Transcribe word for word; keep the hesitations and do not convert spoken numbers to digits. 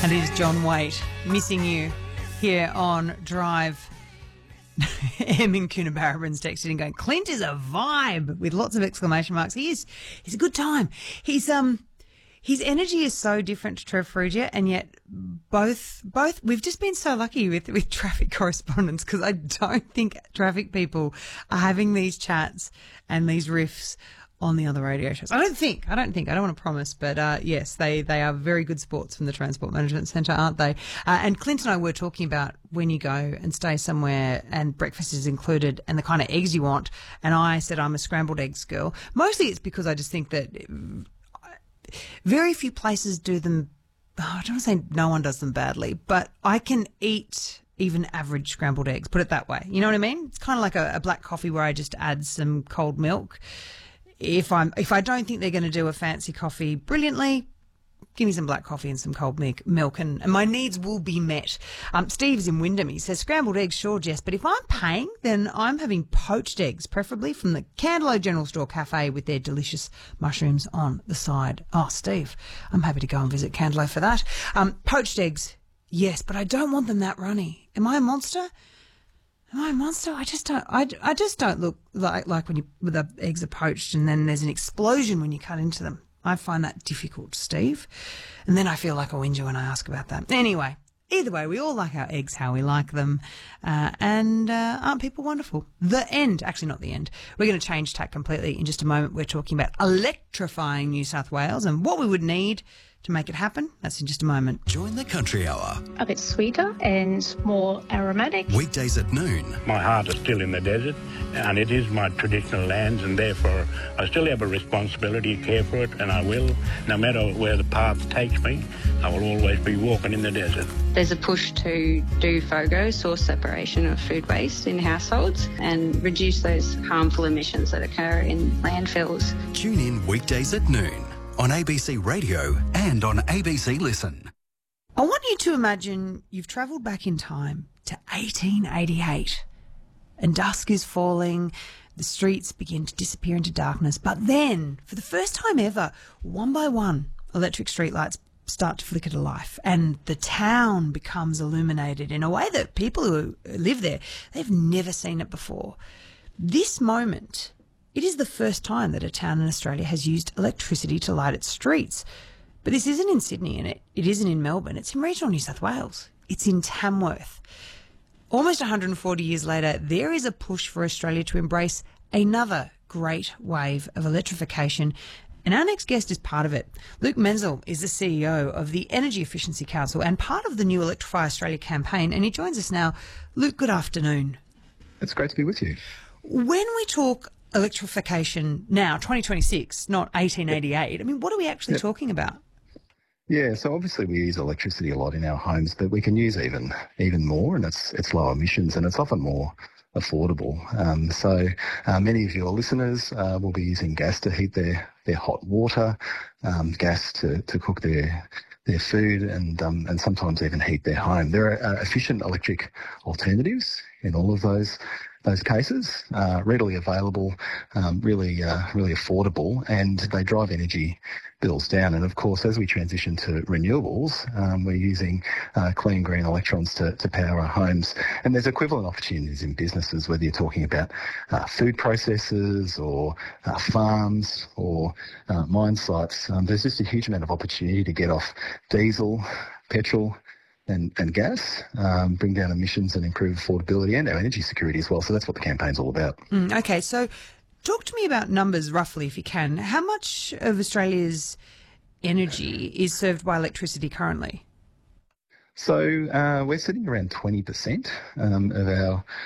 And it is John Waite, Missing You, here on Drive. Em in Coonabarabran's texted and going, Clint is a vibe, with lots of exclamation marks. He is. He's a good time. He's um, his energy is so different to Trev Frugia, and yet both both we've just been so lucky with with traffic correspondents, because I don't think traffic people are having these chats and these riffs on the other radio shows. I don't think, I don't think, I don't want to promise, but uh, yes, they, they are very good sports from the Transport Management Centre, aren't they? Uh, and Clint and I were talking about when you go and stay somewhere and breakfast is included and the kind of eggs you want. And I said I'm a scrambled eggs girl. Mostly it's because I just think that very few places do them. Oh, I don't want to say no one does them badly, but I can eat even average scrambled eggs, put it that way. You know what I mean? It's kind of like a, a black coffee where I just add some cold milk. If I'm, if I don't think they're going to do a fancy coffee brilliantly, give me some black coffee and some cold milk, milk and, and my needs will be met. Um, Steve's in Wyndham. He says, scrambled eggs, sure, Jess, but if I'm paying, then I'm having poached eggs, preferably from the Candelo General Store Cafe with their delicious mushrooms on the side. Oh, Steve, I'm happy to go and visit Candelo for that. Um, poached eggs, yes, but I don't want them that runny. Am I a monster? Am I a monster? I just don't. I, I just don't look like like when you when the eggs are poached and then there's an explosion when you cut into them. I find that difficult, Steve. And then I feel like a whinger when I ask about that. Anyway, either way, we all like our eggs how we like them, uh, and uh, aren't people wonderful? The end. Actually, not the end. We're going to change tack completely in just a moment. We're talking about electrifying New South Wales and what we would need to make it happen. That's in just a moment. Join the Country Hour. A bit sweeter and more aromatic. Weekdays at noon. My heart is still in the desert, and it is my traditional lands, and therefore I still have a responsibility to care for it, and I will. No matter where the path takes me, I will always be walking in the desert. There's a push to do FOGO, source separation of food waste in households, and reduce those harmful emissions that occur in landfills. Tune in weekdays at noon on A B C Radio and on A B C Listen. I want you to imagine you've travelled back in time to eighteen eighty-eight and dusk is falling, the streets begin to disappear into darkness, but then, for the first time ever, one by one, electric streetlights start to flicker to life and the town becomes illuminated in a way that people who live there, they've never seen it before. This moment, it is the first time that a town in Australia has used electricity to light its streets. But this isn't in Sydney and it, it isn't in Melbourne. It's in regional New South Wales. It's in Tamworth. Almost one hundred forty years later, there is a push for Australia to embrace another great wave of electrification. And our next guest is part of it. Luke Menzel is the C E O of the Energy Efficiency Council and part of the new Electrify Australia campaign. And he joins us now. Luke, good afternoon. It's great to be with you. When we talk electrification now, twenty twenty-six, not eighteen eighty-eight, I mean, what are we actually yep. talking about? Yeah, so obviously we use electricity a lot in our homes, but we can use even even more, and it's it's low emissions, and it's often more affordable. Um, so uh, many of your listeners uh, will be using gas to heat their, their hot water, um, gas to, to cook their their food, and um, and sometimes even heat their home. There are uh, efficient electric alternatives in all of those those cases, uh, readily available, um, really uh, really affordable, and they drive energy bills down. And of course, as we transition to renewables, um, we're using uh, clean green electrons to, to power our homes. And there's equivalent opportunities in businesses, whether you're talking about uh, food processors or uh, farms or uh, mine sites. Um, there's just a huge amount of opportunity to get off diesel, petrol, and, and gas, um, bring down emissions and improve affordability and our energy security as well. So that's what the campaign's all about. Mm, okay, so talk to me about numbers roughly, if you can. How much of Australia's energy is served by electricity currently? So uh, we're sitting around twenty percent um, of our